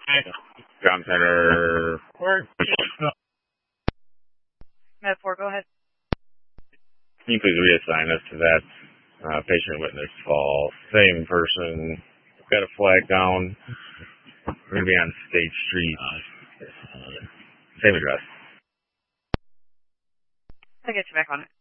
Ground Center. Med 4, go ahead. Can you please reassign us to that patient witness call? Same person. Got a flag down. We're going to be on State Street. Same address. I'll get you back on it.